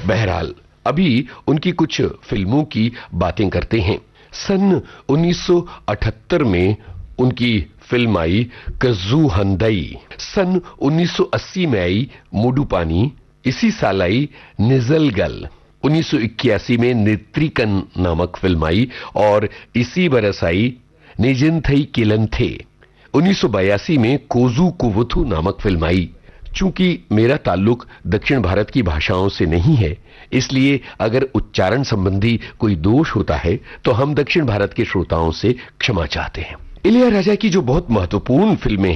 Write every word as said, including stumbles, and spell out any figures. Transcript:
बहरहाल अभी उनकी कुछ फिल्मों की बातें करते हैं। सन उन्नीस सौ अठहत्तर में उनकी फिल्म आई कज़ू हंदई, सन उन्नीस सौ अस्सी में आई मूडुपानी, इसी साल आई निज़लगल, उन्नीस सौ इक्यासी में नेत्रिकन नामक फिल्म आई और इसी बरस आई निजिंथई किलंथे। उन्नीस सौ बयासी में कोजू कुवुथु नामक फिल्म आई। चूंकि मेरा ताल्लुक दक्षिण भारत की भाषाओं से नहीं है, इसलिए अगर उच्चारण संबंधी कोई दोष होता है तो हम दक्षिण भारत के श्रोताओं से क्षमा चाहते हैं। इलिया राजा की जो बहुत महत्वपूर्ण फिल्में